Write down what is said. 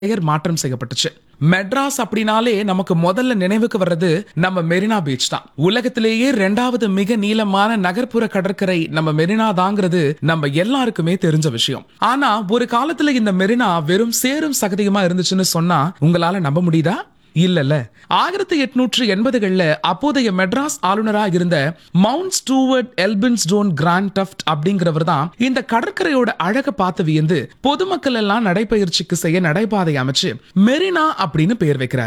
பெயர் மாற்றம் செய்யப்பட்டுச்சு. மெட்ராஸ் அப்படின்னாலே நமக்கு முதல்ல நினைவுக்கு வர்றது நம்ம மெரினா பீச் தான். உலகத்திலேயே 2வது மிக நீளமான நகர்ப்புற கடற்கரை நம்ம மெரினா தாங்கிறது நம்ம எல்லாருக்குமே தெரிஞ்ச விஷயம். ஆனா ஒரு காலத்துல இந்த மெரினா வெறும் சேரும் சகதியுமா இருந்துச்சுன்னு சொன்னா உங்களால நம்ப முடியுதா? இல்லல்ல. 1880கள்ல அப்போதைய மெட்ராஸ் ஆளுநரா இருந்த mount Stuart Elphinstone grand theft அப்படிங்கிறவர் தான் இந்த கடற்கரையோட அழக பார்த்து வியந்து பொதுமக்கள் எல்லாம் நடைபயிற்சிக்கு செய்ய நடைபாதை அமைச்சு மெரினா அப்படின்னு பெயர் வைக்கிறாரு.